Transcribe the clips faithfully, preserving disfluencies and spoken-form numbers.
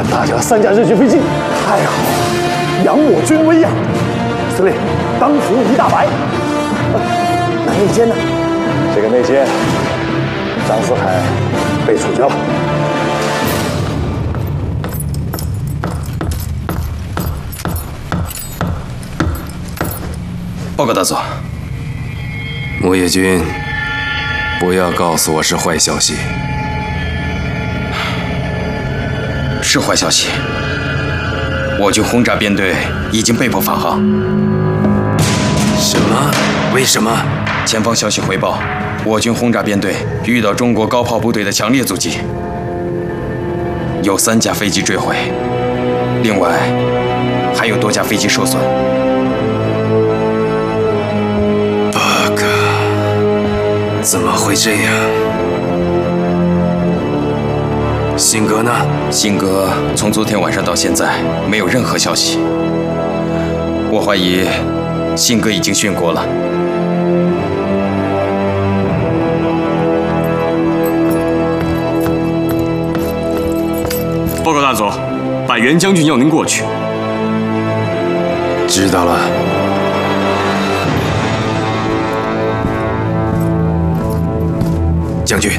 看大家三架日军飞机，太好了，扬我军威呀！司令，当服一大白。呃、那内奸呢？这个内奸，张四海被处决了。 报告大佐， 木叶君，不要告诉我是坏消息。 是坏消息，我军轰炸编队已经被迫返航。 什么？为什么？ 前方消息回报，我军轰炸编队遇到中国高炮部队的强烈阻击，有三架飞机坠毁，另外还有多架飞机受损。 bug， 怎么会这样？信鸽呢？ 信鸽从昨天晚上到现在没有任何消息，我怀疑信鸽已经殉国了。 报告大佐，百元将军要您过去。 知道了。将军。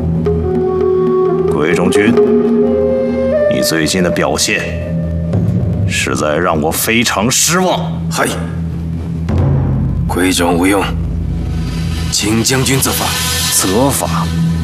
桂中军，你最近的表现实在让我非常失望。 嗨，贵重无用，请将军责罚。 责罚？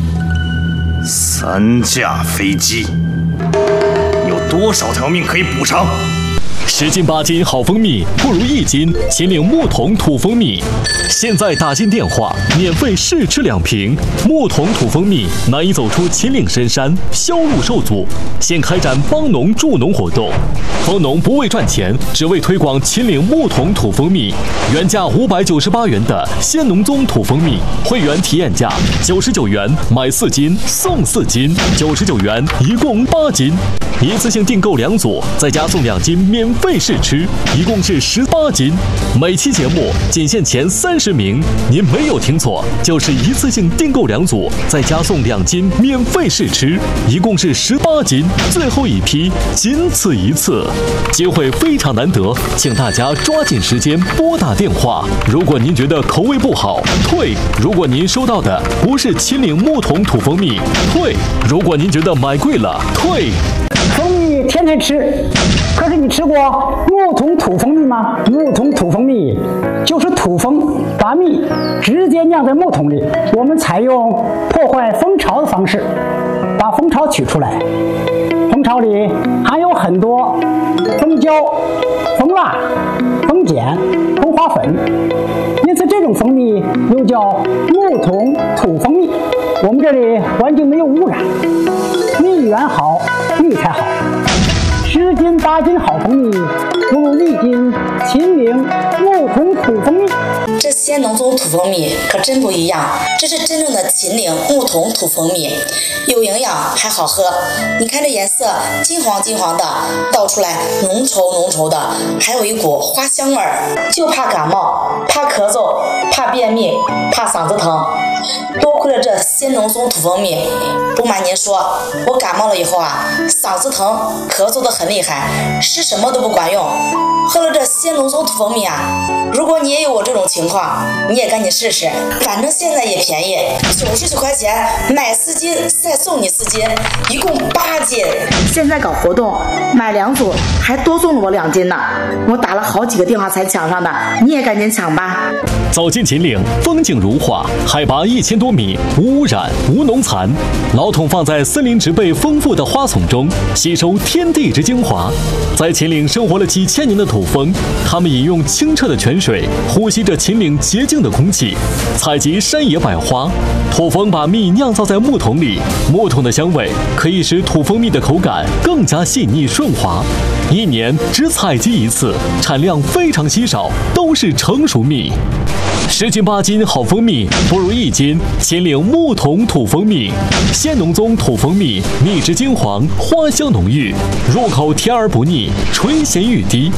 三架飞机，有多少条命可以补偿？ 十斤八斤好蜂蜜，不如一斤秦岭木桶土蜂蜜。现在打进电话，免费试吃两瓶。木桶土蜂蜜难以走出秦岭深山，销路受阻，现开展帮农助农活动。蜂农不为赚钱，只为推广秦岭木桶土蜂蜜。原价五百九十八元的鲜农宗土蜂蜜，会员体验价九十九元买四斤送四斤，九十九元一共八斤。一次性订购两组，再加送两斤免费试吃，一共是十八斤。每期节目仅限前三十名，您没有听错，就是一次性订购两组，再加送两斤免费试吃，一共是十八斤。最后一批仅此一次，机会非常难得，请大家抓紧时间拨打电话。如果您觉得口味不好，退；如果您收到的不是秦岭木桶土蜂蜜，退；如果您觉得买贵了，退。 蜂蜜天天吃，可是你吃过木桶土蜂蜜吗？木桶土蜂蜜就是土蜂把蜜直接酿在木桶里，我们采用破坏蜂巢的方式把蜂巢取出来，蜂巢里含有很多蜂胶、蜂蜡、蜂碱、蜂花粉，因此这种蜂蜜又叫木桶土蜂蜜。我们这里环境没有污染，蜜源好，蜜才好。十斤八斤好蜂蜜，不如一斤秦岭木桶土蜂蜜。 这鲜农宗土蜂蜜可真不一样，这是真正的秦岭木桶土蜂蜜，有营养还好喝。你看这颜色金黄金黄的，倒出来浓稠浓稠的，还有一股花香味儿。就怕感冒，怕咳嗽，怕便秘，怕嗓子疼，多亏了这鲜农宗土蜂蜜。不瞒您说，我感冒了以后啊，嗓子疼，咳嗽的很厉害，吃什么都不管用。喝了这鲜农宗土蜂蜜啊，如果你也有我这种情况，你也赶紧试试，反正现在也便宜，九十九块钱买四斤再送你四斤，一共八斤。现在搞活动，买两组还多送了我两斤呢，我打了好几个电话才抢上的，你也赶紧抢吧。 走进秦岭，风景如画，海拔一千多米，无污染，无农残。老桶放在森林植被丰富的花丛中，吸收天地之精华。在秦岭生活了几千年的土蜂，它们饮用清澈的泉水，呼吸着秦岭洁净的空气，采集山野百花。土蜂把蜜酿造在木桶里，木桶的香味可以使土蜂蜜的口感更加细腻顺滑。一年只采集一次，产量非常稀少，都是成熟蜜。十斤八斤好蜂蜜，不如一斤秦岭木桶土蜂蜜。鲜农宗土蜂蜜，蜜质金黄，花香浓郁，入口甜而不腻，垂涎欲滴。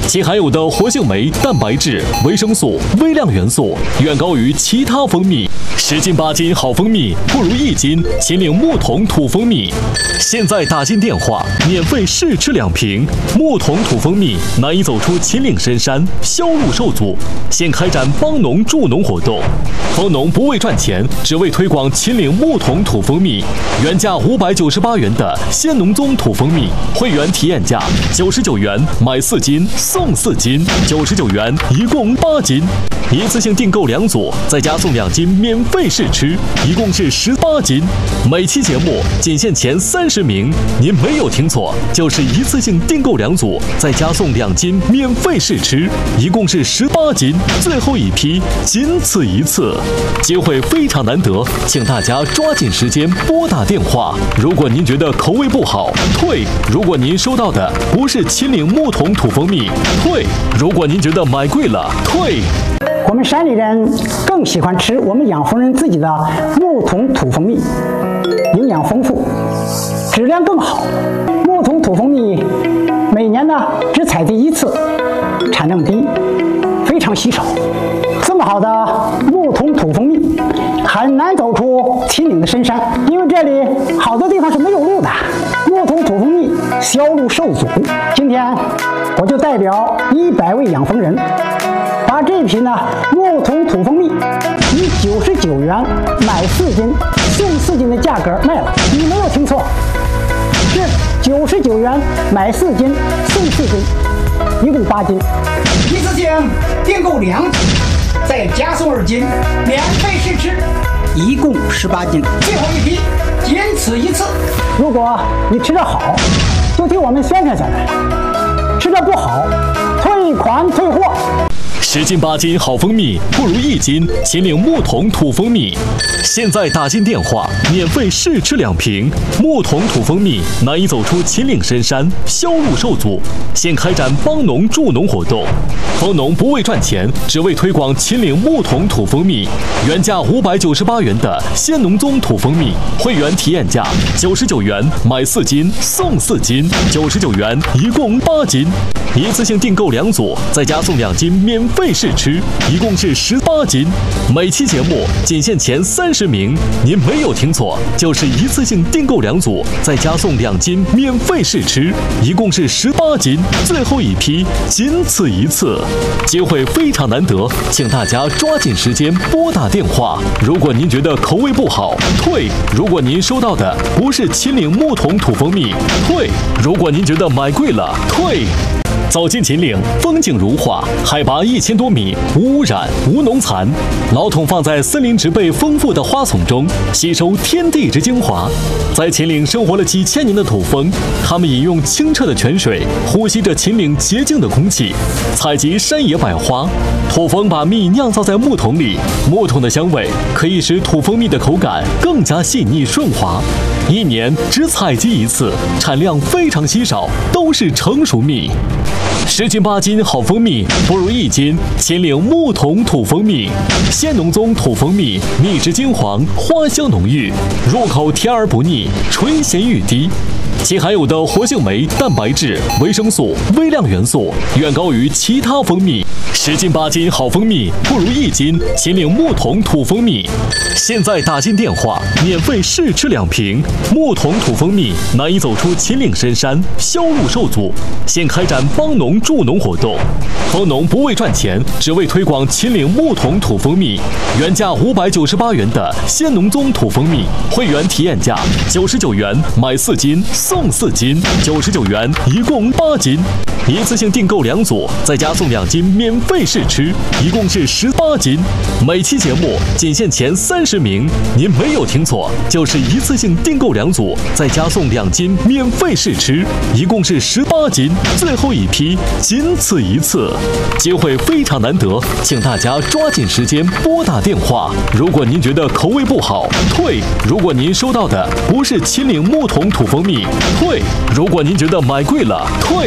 其含有的活性酶、蛋白质、维生素、微量元素远高于其他蜂蜜。十斤八斤好蜂蜜不如一斤秦岭木桶土蜂蜜。现在打进电话，免费试吃两瓶木桶土蜂蜜，难以走出秦岭深山，销路受阻。现开展帮农助农活动，蜂农不为赚钱，只为推广秦岭木桶土蜂蜜。原价五百九十八元的鲜农宗土蜂蜜，会员体验价九十九元，买四斤送四斤，九十九元一共八斤。一次性订购两组，再加送两斤免费试吃，一共是十八斤。每期节目仅限前三十名，您没有听错，就是一次性订购两组，再加送两斤免费试吃，一共是十八斤。最后一批仅此一次，机会非常难得，请大家抓紧时间拨打电话。如果您觉得口味不好，退；如果您收到的不是秦岭木桶土蜂蜜，退；如果您觉得买贵了，退。 我们山里人更喜欢吃我们养蜂人自己的木桶土蜂蜜，营养丰富，质量更好。木桶土蜂蜜每年呢只采集一次，产量低，非常稀少。这么好的木桶土蜂蜜很难走出秦岭的深山，因为这里好多地方是没有路的，木桶土蜂蜜销路受阻。今天我就代表一百位养蜂人，把这瓶呢木桶土蜂蜜以九十九元买四斤送四斤的价格卖了。你没有听错，是九十九元买四斤送四斤，一共八斤。一次性订购两斤，再加送二斤，免费试吃，一共十八斤。最后一批仅此一次。如果你吃得好，就替我们宣传宣传；吃得不好，退款退货。 十斤八斤好蜂蜜不如一斤秦岭木桶土蜂蜜。现在打进电话，免费试吃两瓶木桶土蜂蜜，难以走出秦岭深山，销路受阻。现开展帮农助农活动，蜂农不为赚钱，只为推广秦岭木桶土蜂蜜。原价五百九十八元的鲜农宗土蜂蜜，会员体验价九十九元，买四斤送四斤，九十九元一共八斤。一次性订购两组，再加送两斤免费试吃，一共是十八斤。每期节目仅限前三十名，您没有听错，就是一次性订购两组，再加送两斤免费试吃，一共是十八斤。最后一批仅此一次，机会非常难得，请大家抓紧时间拨打电话。如果您觉得口味不好，退；如果您收到的不是秦岭木桶土蜂蜜，退；如果您觉得买贵了，退。走进秦岭，风景如画，海拔一千多米，无污染，无农残。老桶放在森林植被丰富的花丛中，吸收天地之精华。在秦岭生活了几千年的土蜂，它们饮用清澈的泉水，呼吸着秦岭洁净的空气，采集山野百花。土蜂把蜜酿造在木桶里，木桶的香味可以使土蜂蜜的口感更加细腻顺滑。一年只采集一次，产量非常稀少，都是成熟蜜。十斤八斤好蜂蜜不如一斤秦岭木桶土蜂蜜。鲜农宗土蜂蜜，蜜质金黄，花香浓郁，入口甜而不腻，醇咸欲滴。其含有的活性酶、蛋白质、维生素、微量元素远高于其他蜂蜜。十斤八斤好蜂蜜不如一斤秦岭木桶土蜂蜜。现在打进电话，免费试吃两瓶木桶土蜂蜜，难以走出秦岭深山，销路受阻。现开展帮农助农活动，蜂农不为赚钱，只为推广秦岭木桶土蜂蜜。原价五百九十八元的鲜农宗土蜂蜜，会员体验价九十九元，买四斤送四斤，九十九元一共八斤。一次性订购两组，再加送两斤免费试吃，一共是十八斤。每期节目仅限前三十名，您没有听错，就是一次性订购两组，再加送两斤免费试吃，一共是十八斤。最后一批仅此一次，机会非常难得，请大家抓紧时间拨打电话。如果您觉得口味不好，退；如果您收到的不是秦岭木桶土蜂蜜，退；如果您觉得买贵了，退。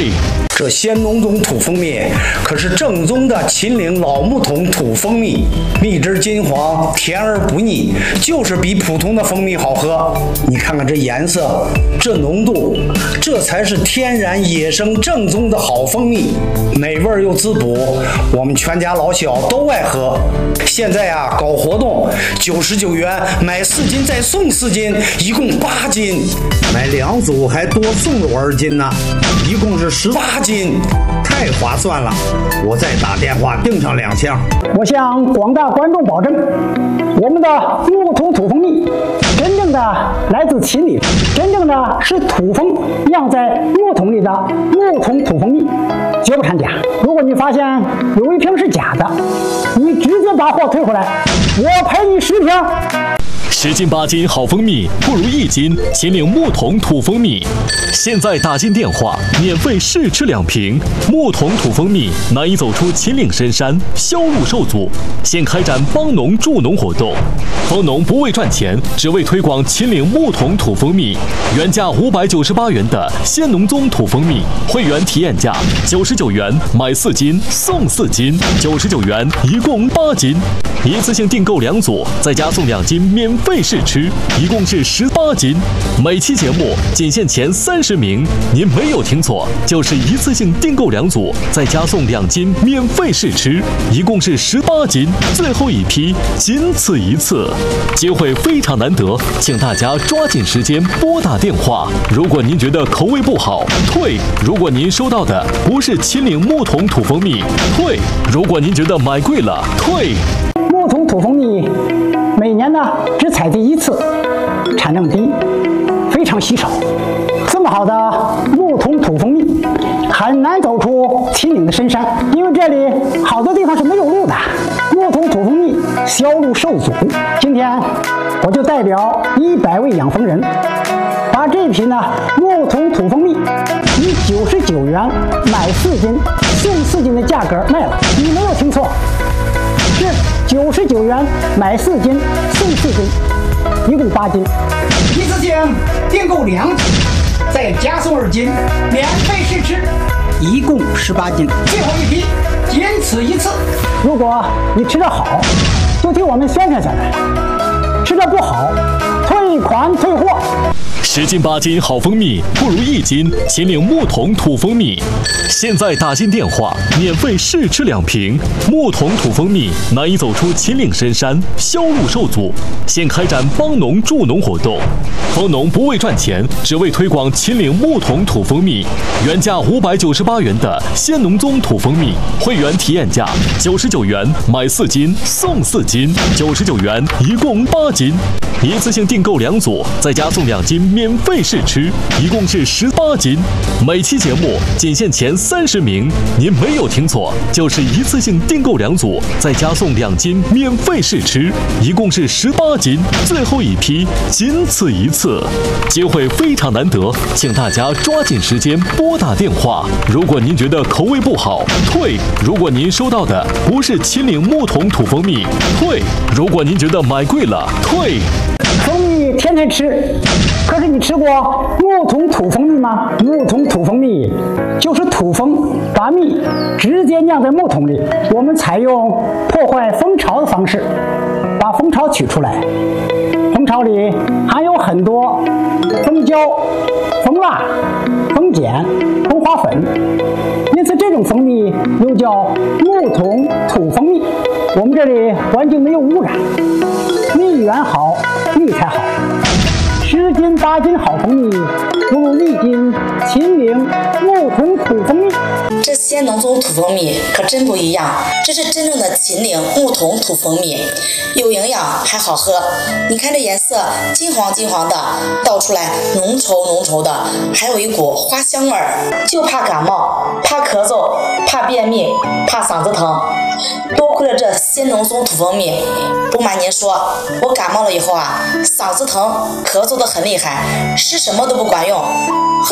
这仙农宗土蜂蜜可是正宗的秦岭老木桶土蜂蜜，蜜汁金黄，甜而不腻，就是比普通的蜂蜜好喝。你看看这颜色，这浓度，这才是天然野生正宗的好蜂蜜，美味又滋补，我们全家老小都爱喝。现在啊，搞活动，九十九元买四斤再送四斤，一共八斤，买两组还多送了二斤呢，一共是十八斤，太划算了！我再打电话订上两箱。 我向广大观众保证，我们的木桶土蜂蜜真正的来自秦岭，真正的是土蜂酿在木桶里的木桶土蜂蜜，绝不掺假。如果你发现有一瓶是假的，你直接把货退回来，我赔你十瓶。 十斤八斤好蜂蜜不如一斤秦岭木桶土蜂蜜。现在打进电话，免费试吃两瓶木桶土蜂蜜，难以走出秦岭深山，销路受阻。现开展帮农助农活动，帮农不为赚钱，只为推广秦岭木桶土蜂蜜。原价五百九十八元的仙农宗土蜂蜜，会员体验价九十九元，买四斤送四斤，九十九元一共八斤。一次性订购两组，再加送两斤免费试吃，一共是十八斤。每期节目仅限前三十名，您没有听错，就是一次性订购两组，再加送两斤免费试吃，一共是十八斤。最后一批仅此一次，机会非常难得，请大家抓紧时间拨打电话。如果您觉得口味不好，退；如果您收到的不是秦岭木桶土蜂蜜，退；如果您觉得买贵了，退。 木桶土蜂蜜每年呢只采集一次，产量低，非常稀少。这么好的木桶土蜂蜜很难走出秦岭的深山，因为这里好多地方是没有路的，木桶土蜂蜜销路受阻。今天我就代表一百位养蜂人，把这瓶呢木桶土蜂蜜以九十九元买四斤送四斤的价格卖了，你没有听错，是九十九元买四斤送四斤，一共八斤。一次性订购两斤，再加送二斤，免费试吃，一共十八斤。最后一批，仅此一次。如果你吃得好，就替我们宣传宣传；吃得不好，退款退货。 十斤八斤好蜂蜜不如一斤秦岭木桶土蜂蜜。现在打进电话，免费试吃两瓶木桶土蜂蜜，难以走出秦岭深山，销路受阻。现开展帮农助农活动，帮农不为赚钱，只为推广秦岭木桶土蜂蜜。原价五百九十八元的仙农宗土蜂蜜，会员体验价九十九元，买四斤送四斤，九十九元一共八斤。一次性订购两组，再加送两斤免费试吃，一共是十八斤。每期节目仅限前三十名，您没有听错，就是一次性订购两组，再加送两斤免费试吃，一共是十八斤。最后一批，仅此一次，机会非常难得，请大家抓紧时间拨打电话。如果您觉得口味不好，退；如果您收到的不是秦岭木桶土蜂蜜，退；如果您觉得买贵了，退。 蜂蜜天天吃，可是你吃过木桶土蜂蜜吗？木桶土蜂蜜就是土蜂把蜜直接酿在木桶里，我们采用破坏蜂巢的方式把蜂巢取出来。蜂巢里含有很多蜂胶、蜂蜡、蜂碱、蜂花粉，因此这种蜂蜜又叫木桶土蜂蜜。我们这里环境没有污染，蜜源好，蜜才好。十斤八斤好蜂蜜，不如一斤秦岭木桶土蜂蜜。 这仙农宗土蜂蜜可真不一样，这是真正的秦岭木桶土蜂蜜，有营养还好喝。你看这颜色，金黄金黄的，倒出来浓稠浓稠的，还有一股花香味儿。就怕感冒，怕咳嗽，怕便秘，怕嗓子疼，多亏了这仙农宗土蜂蜜。不瞒您说，我感冒了以后啊，嗓子疼，咳嗽的很厉害，吃什么都不管用。喝了这仙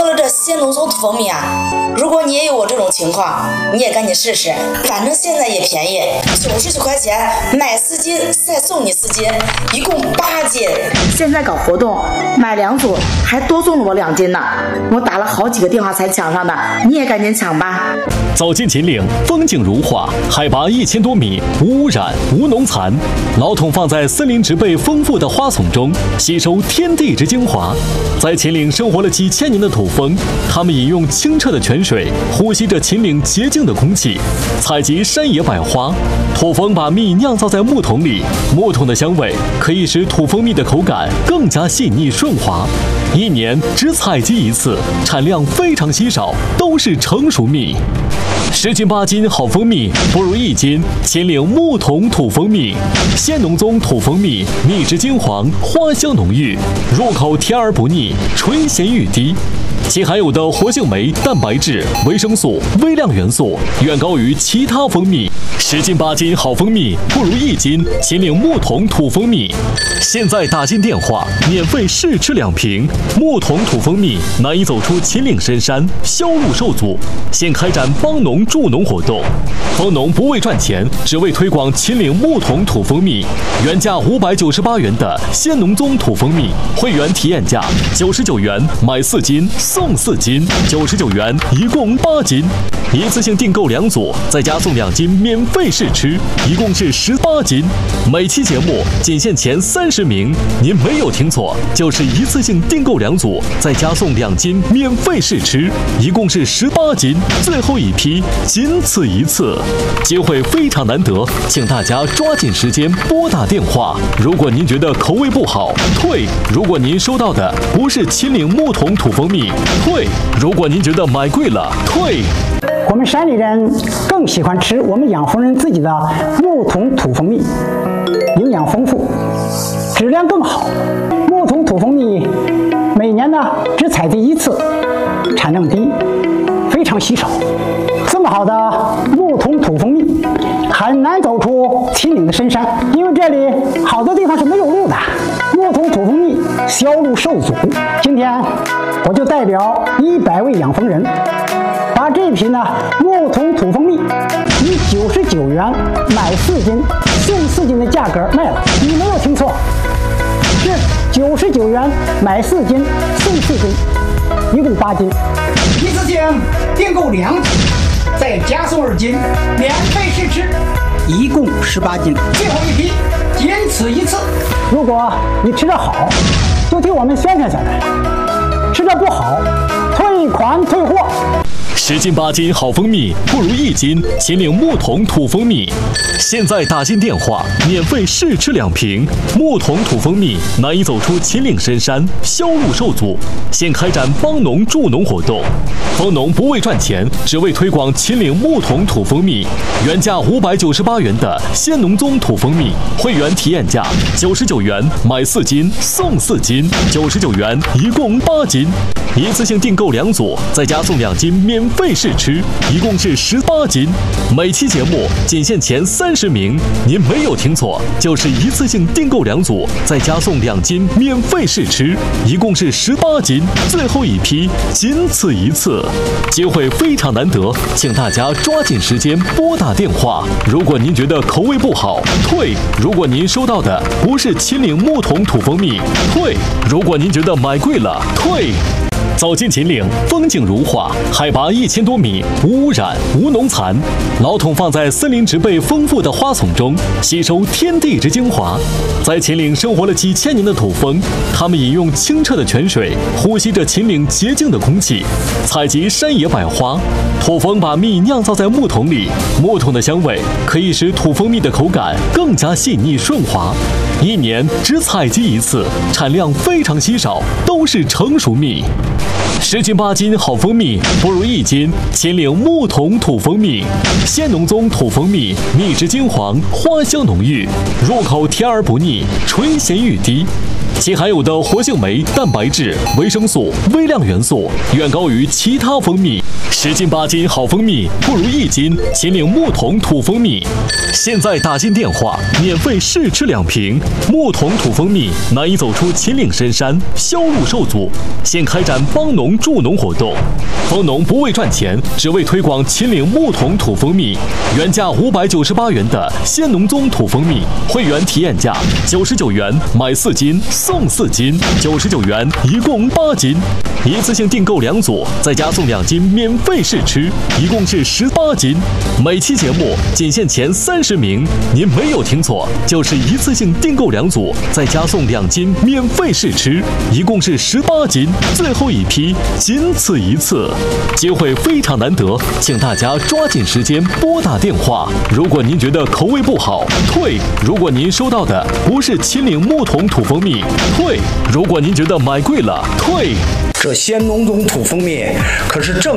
鲜浓缩土蜂蜜啊。如果你也有我这种情况，你也赶紧试试，反正现在也便宜，九十九块钱买四斤再送你四斤，一共八斤。现在搞活动，买两组还多送了我两斤呢，我打了好几个电话才抢上的，你也赶紧抢吧。 走进秦岭，风景如画，海拔一千多米，无污染，无农残。老桶放在森林植被丰富的花丛中，吸收天地之精华。在秦岭生活了几千年的土蜂，它们饮用清澈的泉水，呼吸着秦岭洁净的空气，采集山野百花。土蜂把蜜酿造在木桶里，木桶的香味可以使土蜂蜜的口感更加细腻顺滑。一年只采集一次，产量非常稀少，都是成熟蜜。十斤八斤好蜂蜜，不如一斤秦岭木桶土蜂蜜。鲜浓棕土蜂蜜，蜜质金黄，花香浓郁，入口甜而不腻，醇咸欲滴。其含有的活性酶、蛋白质、维生素、微量元素远高于其他蜂蜜。十斤八斤好蜂蜜，不如一斤秦岭木桶土蜂蜜。现在打进电话，免费试吃两瓶。木桶土蜂蜜难以走出秦岭深山，销路受阻，现开展帮农助农活动。蜂农不为赚钱，只为推广秦岭木桶土蜂蜜。原价五百九十八元的鲜浓棕土蜂蜜，会员体验价九十九元买四斤送四斤，九十九元一共八斤。一次性订购两组，再加送两斤免费试吃，一共是十八斤。每期节目仅限前三十名，您没有听错，就是一次性订购两组，再加送两斤免费试吃，一共是十八斤。最后一批，仅此一次，机会非常难得，请大家抓紧时间拨打电话。如果您觉得口味不好，退；如果您收到的不是秦岭木桶土蜂蜜，退；如果您觉得买贵了，退。 我们山里人更喜欢吃我们养蜂人自己的木桶土蜂蜜，营养丰富，质量更好。木桶土蜂蜜每年呢只采集一次，产量低，非常稀少。这么好的木桶土蜂蜜很难走出秦岭的深山，因为这里好多地方是没有路的，木桶土蜂蜜销路受阻。今天我就代表一百位养蜂人，把这瓶呢木桶土蜂蜜以九十九元买四斤送四斤的价格卖了。你没有听错，是九十九元买四斤送四斤，一共八斤。一次性订购两斤，再加送二斤，免费试吃，一共十八斤。最后一批，仅此一次。如果你吃得好，就替我们宣传下来；吃得不好，退款退货。 十斤八斤好蜂蜜，不如一斤秦岭木桶土蜂蜜。现在打进电话，免费试吃两瓶。木桶土蜂蜜难以走出秦岭深山，销路受阻，现开展帮农助农活动。蜂农不为赚钱，只为推广秦岭木桶土蜂蜜。原价五百九十八元的鲜浓棕土蜂蜜，会员体验价九十九元买四斤送四斤，九十九元一共八斤。一次性订购两组，再加送两斤免费试吃，一共是十八斤。每期节目仅限前三十名，您没有听错，就是一次性订购两组，再加送两斤免费试吃，一共是十八斤。最后一批，仅此一次，机会非常难得，请大家抓紧时间拨打电话。如果您觉得口味不好，退；如果您收到的不是秦岭木桶土蜂蜜，退；如果您觉得买贵了，退。走进秦岭，风景如画，海拔一千多米，无污染，无农残。老桶放在森林植被丰富的花丛中，吸收天地之精华。在秦岭生活了几千年的土蜂，它们饮用清澈的泉水，呼吸着秦岭洁净的空气，采集山野百花。土蜂把蜜酿造在木桶里，木桶的香味可以使土蜂蜜的口感更加细腻顺滑。一年只采集一次，产量非常稀少，都是成熟蜜。十斤八斤好蜂蜜，不如一斤秦岭木桶土蜂蜜。鲜浓棕土蜂蜜，蜜质金黄，花香浓郁，入口甜而不腻，醇咸欲滴。 其含有的活性酶、蛋白质、维生素、微量元素远高于其他蜂蜜。十斤八斤好蜂蜜，不如一斤秦岭木桶土蜂蜜。现在打进电话，免费试吃两瓶。木桶土蜂蜜难以走出秦岭深山，销路受阻，现开展帮农助农活动。蜂农不为赚钱，只为推广秦岭木桶土蜂蜜。原价五百九十八元的鲜农宗土蜂蜜，会员体验价九十九元买四斤送四斤，九十九元一共八斤，一次性订购两组，再加送两斤免费试吃，一共是十八斤。每期节目仅限前三十名，您没有听错，就是一次性订购两组，再加送两斤免费试吃，一共是十八斤，最后一批仅此一次，机会非常难得，请大家抓紧时间拨打电话。如果您觉得口味不好，退；如果您收到的不是秦岭木桶土蜂蜜，退；如果您觉得买贵了，退。 这鲜农宗土蜂蜜可是正